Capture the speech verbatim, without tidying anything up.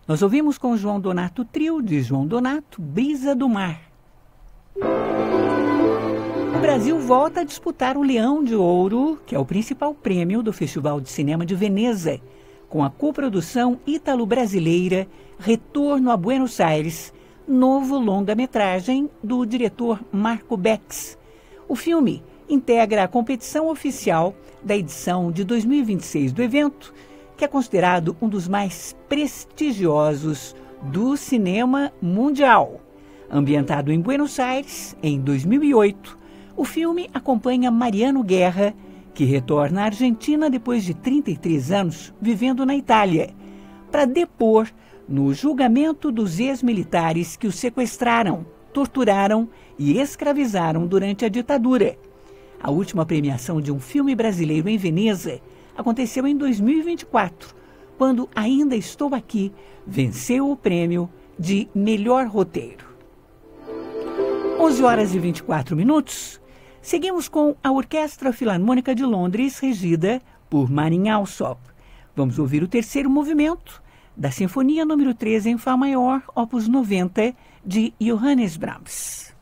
Nós ouvimos com João Donato o trio de João Donato, Brisa do Mar. O Brasil volta a disputar o Leão de Ouro, que é o principal prêmio do Festival de Cinema de Veneza, com a coprodução ítalo-brasileira Retorno a Buenos Aires, novo longa-metragem do diretor Marco Bex. O filme integra a competição oficial da edição de dois mil e vinte e seis do evento, que é considerado um dos mais prestigiosos do cinema mundial. Ambientado em Buenos Aires, em dois mil e oito, o filme acompanha Mariano Guerra, que retorna à Argentina depois de trinta e três anos vivendo na Itália, para depor no julgamento dos ex-militares que o sequestraram, torturaram e escravizaram durante a ditadura. A última premiação de um filme brasileiro em Veneza aconteceu em dois mil e vinte e quatro, quando Ainda Estou Aqui venceu o prêmio de melhor roteiro. onze horas e vinte e quatro minutos. Seguimos com a Orquestra Filarmônica de Londres, regida por Marin Alsop. Vamos ouvir o terceiro movimento da Sinfonia número treze em Fá maior, opus noventa, de Johannes Brahms.